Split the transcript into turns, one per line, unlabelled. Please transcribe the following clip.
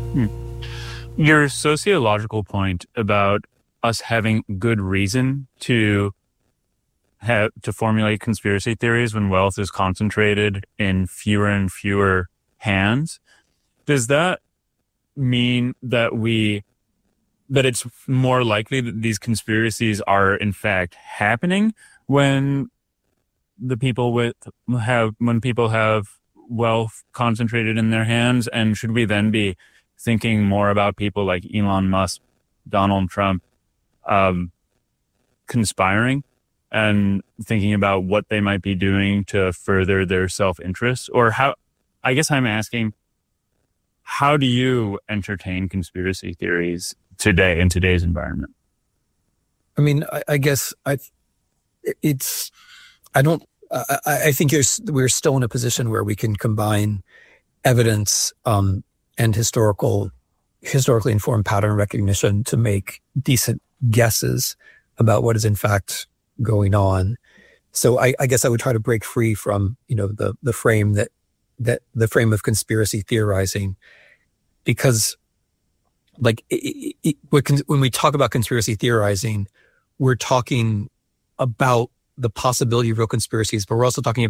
Hmm. Your sociological point about us having good reason to have to formulate conspiracy theories when wealth is concentrated in fewer and fewer hands, does that mean that it's more likely that these conspiracies are in fact happening when when people have wealth concentrated in their hands? And should we then be thinking more about people like Elon Musk, Donald Trump, um, conspiring and thinking about what they might be doing to further their self-interest? Or I guess I'm asking, how do you entertain conspiracy theories today in today's environment?
I mean, I guess it's, I don't, I think we're still in a position where we can combine evidence, and historically informed pattern recognition to make decent guesses about what is in fact going on. So I guess I would try to break free from, the frame that the frame of conspiracy theorizing, because like when we talk about conspiracy theorizing, we're talking about the possibility of real conspiracies, but we're also talking about